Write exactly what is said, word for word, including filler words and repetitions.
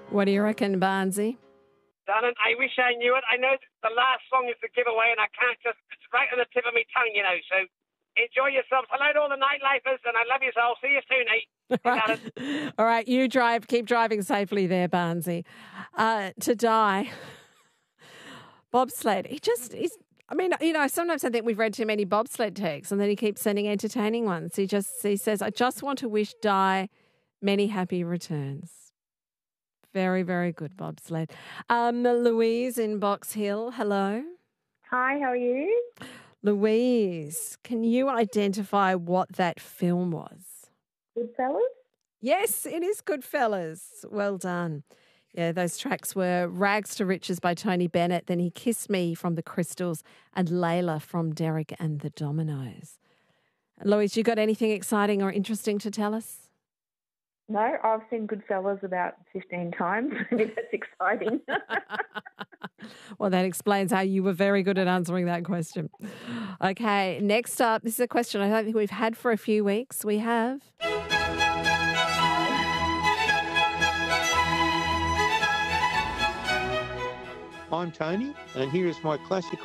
What do you reckon, Barnsey? Darling, I wish I knew it. I know the last song is the giveaway, and I can't just, it's right on the tip of my tongue, you know, so enjoy yourselves. Hello to all the nightlifers, and I love you all. See you soon, eh? All right. All right, you drive, keep driving safely there, Barnsey. Uh, to die. Bobsled. He just, he's, I mean, you know, sometimes I think we've read too many bobsled texts and then he keeps sending entertaining ones. He just, he says, I just want to wish Di many happy returns. Very, very good, bobsled. Um, Louise in Box Hill, hello. Hi, how are you? Louise, can you identify what that film was? Goodfellas? Yes, it is Goodfellas. Well done. Yeah, those tracks were Rags to Riches by Tony Bennett, then He Kissed Me from the Crystals, and Layla from Derek and the Dominoes. Louise, you got anything exciting or interesting to tell us? No, I've seen Goodfellas about fifteen times. Maybe that's exciting. Well, that explains how you were very good at answering that question. Okay, next up, this is a question I don't think we've had for a few weeks. We have... I'm Tony, and here is my classical